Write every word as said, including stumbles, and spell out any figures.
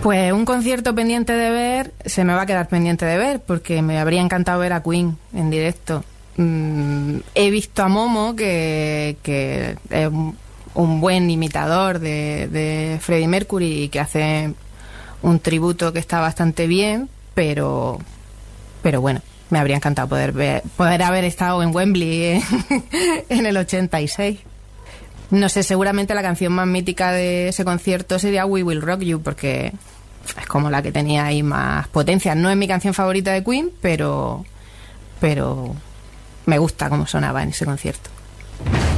Pues un concierto pendiente de ver, se me va a quedar pendiente de ver, porque me habría encantado ver a Queen en directo. Mm, he visto a Momo, que, que es un, un buen imitador de, de Freddie Mercury y que hace un tributo que está bastante bien, pero, pero bueno, me habría encantado poder ver, poder haber estado en Wembley en, en el ochenta y seis. No sé, seguramente la canción más mítica de ese concierto sería We Will Rock You, porque es como la que tenía ahí más potencia. No es mi canción favorita de Queen, pero, pero me gusta cómo sonaba en ese concierto.